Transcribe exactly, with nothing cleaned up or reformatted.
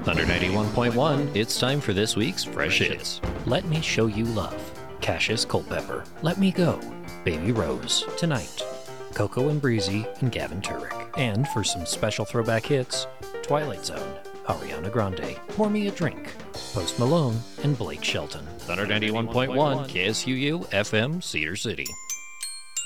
Thunder ninety-one point one, it's time for this week's Fresh Hits. Let Me Show You Love, Cassius Culpepper. Let Me Go, Baby Rose. Tonight, Coco and Breezy and Gavin Turek. And for some special throwback hits, Twilight Zone, Ariana Grande. Pour Me a Drink, Post Malone and Blake Shelton. Thunder ninety-one point one, K S U U F M, Cedar City.